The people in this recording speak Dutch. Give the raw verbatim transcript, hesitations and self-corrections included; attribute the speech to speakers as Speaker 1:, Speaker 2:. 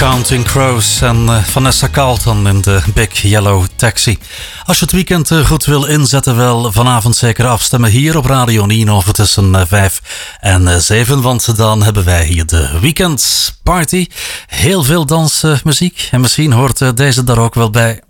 Speaker 1: Counting Crows en uh, Vanessa Carlton in de Big Yellow Taxi. Als je het weekend uh, goed wil inzetten, wel vanavond zeker afstemmen hier op Radio Nino tussen uh, vijf en zeven. Want dan hebben wij hier de Weekend Party. Heel veel dansmuziek uh, en misschien hoort uh, deze daar ook wel bij.